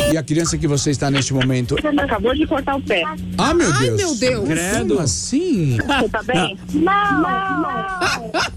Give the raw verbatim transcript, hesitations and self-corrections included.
E a criança que você está neste momento? Acabou de cortar o pé. Ah, meu Ai, Deus. meu Deus. Como assim? Você tá bem? Não, não, não.